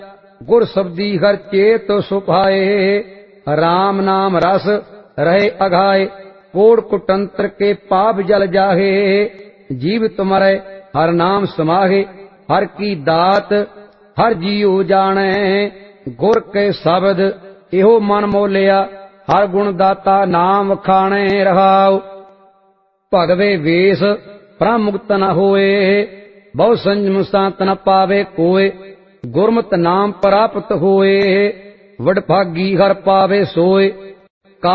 गुर शब्दी हर चेत सुभाए, राम नाम रस रहे अघाए। कोड़ कुटंत्र के पाप जल जाहे, जीव तुम्हारे हर नाम समाहे। हर की दात हर जीव जाने, गुर के शब्द इहो मन मोलिया। हर गुण दाता नाम वखाणे रहाओ। भगवे वेश परम मुक्त न होए, बहु संयम संत न पावे कोय। गुरमत नाम प्राप्त होए, वडभागी हर पावे सोय।